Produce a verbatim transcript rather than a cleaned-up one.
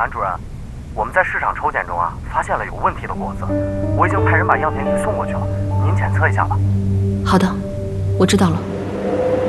南主任，我们在市场抽检中啊，发现了有问题的果子，我已经派人把样品给送过去了，您检测一下吧。 好的，我知道了。